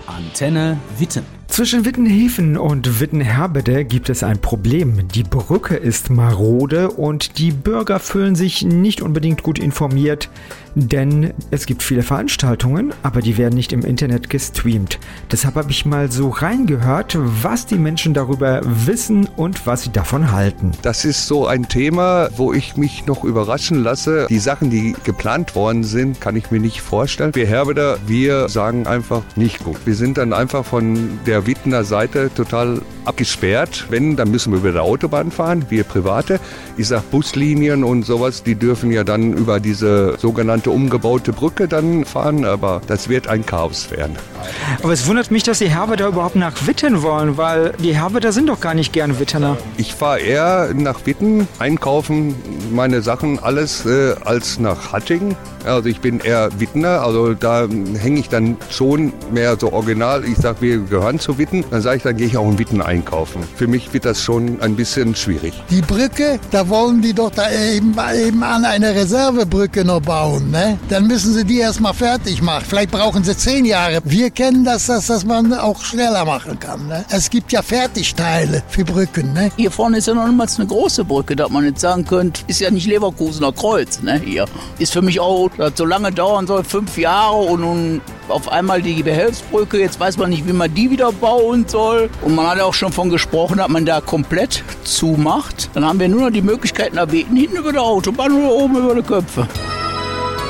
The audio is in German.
Antenne Witten. Zwischen Wittenhäfen und Wittenherbede gibt es ein Problem. Die Brücke ist marode und die Bürger fühlen sich nicht unbedingt gut informiert, denn es gibt viele Veranstaltungen, aber die werden nicht im Internet gestreamt. Deshalb habe ich mal so reingehört, was die Menschen darüber wissen und was sie davon halten. Das ist so ein Thema, wo ich mich noch überraschen lasse. Die Sachen, die geplant worden sind, kann ich mir nicht vorstellen. Wir Herbeder, wir sagen einfach nicht gut. Wir sind dann einfach von der Wittener Seite total abgesperrt. Wenn, dann müssen wir über der Autobahn fahren, wir Private. Ich sag Buslinien und sowas, die dürfen ja dann über diese sogenannte umgebaute Brücke dann fahren, aber das wird ein Chaos werden. Aber es wundert mich, dass die Herberder überhaupt nach Witten wollen, weil die Herberder sind doch gar nicht gern Wittener. Ich fahre eher nach Witten, einkaufen, meine Sachen, alles als nach Hattingen. Also ich bin eher Wittener, also da hänge ich dann schon mehr so original. Ich sage, wir gehören zu Witten, dann sage ich, dann gehe ich auch in Witten einkaufen. Für mich wird das schon ein bisschen schwierig. Die Brücke, da wollen die doch da eben an eine Reservebrücke noch bauen, ne? Dann müssen sie die erstmal fertig machen. Vielleicht brauchen sie 10 Jahre. Wir kennen das, dass man auch schneller machen kann, ne? Es gibt ja Fertigteile für Brücken, ne? Hier vorne ist ja noch niemals eine große Brücke, dass man jetzt sagen könnte, ist ja nicht Leverkusener Kreuz, ne? Hier ist für mich auch, dass so lange dauern soll, 5 Jahre und nun auf einmal die Behelfsbrücke, jetzt weiß man nicht, wie man die wieder bauen soll. Und man hat ja auch schon von gesprochen, dass man da komplett zumacht. Dann haben wir nur noch die Möglichkeit nach Witten hinten über der Autobahn oder oben über die Köpfe.